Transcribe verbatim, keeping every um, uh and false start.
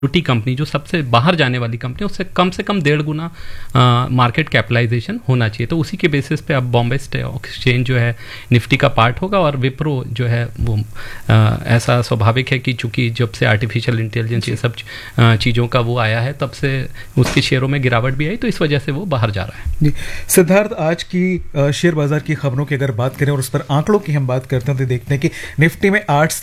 T company जो सबसे बाहर जाने वाली कंपनी, उससे कम से कम डेढ़ गुना मार्केट कैपिटलाइजेशन होना चाहिए। तो उसी के बेसिस पे अब बॉम्बे स्टॉक एक्सचेंज जो है निफ्टी का पार्ट होगा, और विप्रो जो है वो आ, ऐसा स्वाभाविक है कि चूंकि जब से आर्टिफिशियल इंटेलिजेंस ये सब चीज़ों का वो आया है, तब से उसके शेयरों में गिरावट भी आई, तो इस वजह से वो बाहर जा रहा है। जी सिद्धार्थ, आज की शेयर बाजार की खबरों की अगर बात करें और उस पर आंकड़ों की हम बात करते हैं तो देखते हैं कि निफ्टी में आठ